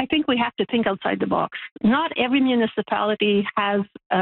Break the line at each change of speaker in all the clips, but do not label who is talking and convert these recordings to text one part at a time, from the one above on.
I think we have to think outside the box. Not every municipality has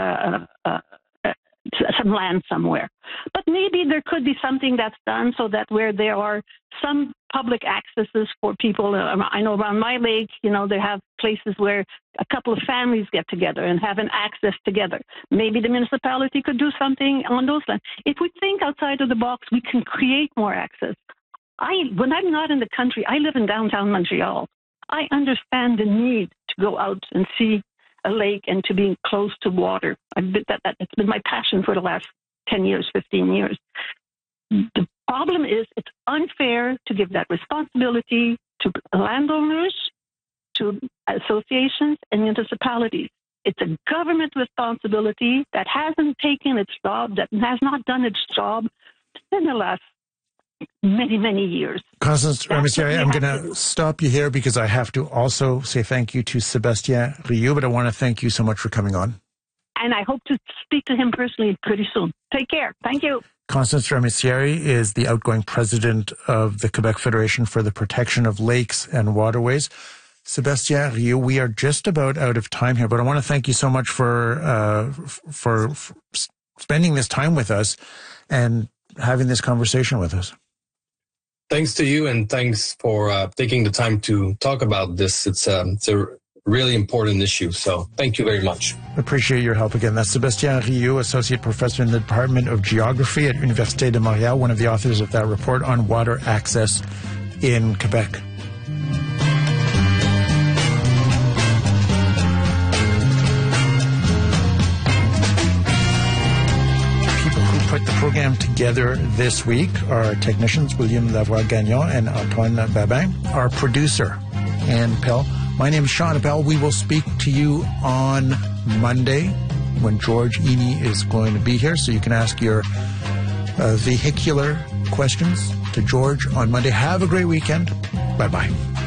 some land somewhere. But maybe there could be something that's done so that where there are some public accesses for people. I know around my lake, they have places where a couple of families get together and have an access together. Maybe the municipality could do something on those lands. If we think outside of the box, we can create more access. When I'm not in the country, I live in downtown Montreal. I understand the need to go out and see a lake and to be close to water. It's been my passion for the last 10 years, 15 years. The problem is it's unfair to give that responsibility to landowners, to associations, and municipalities. It's a government responsibility that hasn't taken its job, that has not done its job in the last many, many years.
Constance Ramessiere, I'm going to stop you here because I have to also say thank you to Sébastien Rioux, but I want to thank you so much for coming on.
And I hope to speak to him personally pretty soon. Take care. Thank you.
Constance Ramessiere is the outgoing president of the Quebec Federation for the Protection of Lakes and Waterways. Sébastien Rioux, we are just about out of time here, but I want to thank you so much for spending this time with us and having this conversation with us.
Thanks to you, and thanks for taking the time to talk about this. It's a really important issue, so thank you very much.
Appreciate your help again. That's Sébastien Rioux, Associate Professor in the Department of Geography at Université de Montréal, one of the authors of that report on water access in Quebec. Put the program together this week. Our technicians, William Lavoie-Gagnon and Antoine Babin. Our producer, Ann Pell. My name is Sean Appel. We will speak to you on Monday when George Eny is going to be here, so you can ask your vehicular questions to George on Monday. Have a great weekend. Bye-bye.